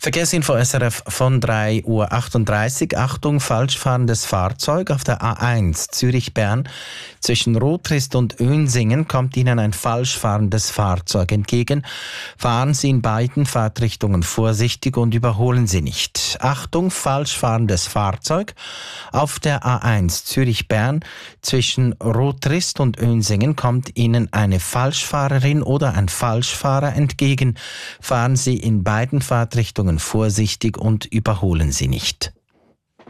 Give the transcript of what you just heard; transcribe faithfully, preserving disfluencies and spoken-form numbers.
Verkehrsinfo S R F von drei Uhr achtunddreißig. Achtung, falsch fahrendes Fahrzeug auf der A eins Zürich-Bern. Zwischen Rotrist und Önsingen kommt Ihnen ein falsch fahrendes Fahrzeug entgegen. Fahren Sie in beiden Fahrtrichtungen vorsichtig und überholen Sie nicht. Achtung, falsch fahrendes Fahrzeug auf der A eins Zürich-Bern. Zwischen Rotrist und Önsingen kommt Ihnen eine Falschfahrerin oder ein Falschfahrer entgegen. Fahren Sie in beiden Fahrtrichtungen vorsichtig und überholen Sie nicht.